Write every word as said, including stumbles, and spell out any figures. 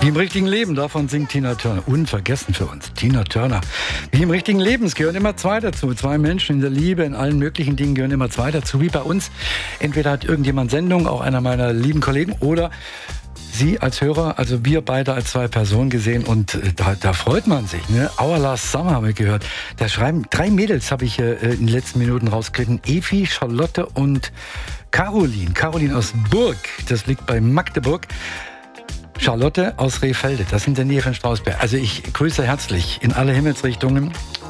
Wie im richtigen Leben, davon singt Tina Turner. Unvergessen für uns, Tina Turner. Wie im richtigen Leben, es gehören immer zwei dazu. Zwei Menschen in der Liebe, in allen möglichen Dingen gehören immer zwei dazu. Wie bei uns. Entweder hat irgendjemand Sendung, auch einer meiner lieben Kollegen, oder Sie als Hörer, also wir beide als zwei Personen gesehen, und äh, da, da freut man sich. Ne? Our Last Summer haben wir gehört. Da schreiben drei Mädels, habe ich äh, in den letzten Minuten rausgekriegt. Evi, Charlotte und Caroline. Caroline aus Burg, das liegt bei Magdeburg. Charlotte aus Rehfelde, das ist in der Nähe von Strausberg. Also ich grüße herzlich in alle Himmelsrichtungen